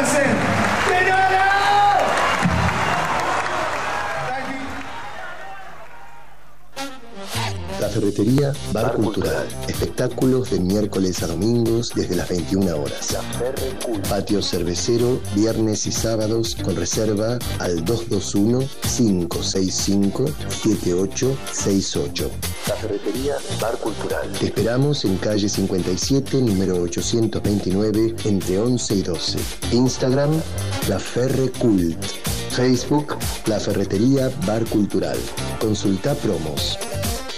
hacen. La Ferretería Bar Cultural. Espectáculos de miércoles a domingos desde las 21 horas. Patio cervecero, viernes y sábados con reserva al 221-565-7868. La Ferretería Bar Cultural. Te esperamos en calle 57, número 829, entre 11 y 12. Instagram, La Ferre Cult. Facebook, La Ferretería Bar Cultural. Consulta promos.